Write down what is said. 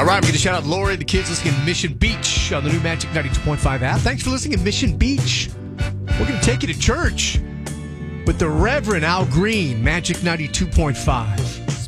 right, we're going to shout out Lori and the kids listening in Mission Beach on the new Magic 92.5 app. Thanks for listening in Mission Beach. We're going to take you to church with the Reverend Al Green, Magic 92.5.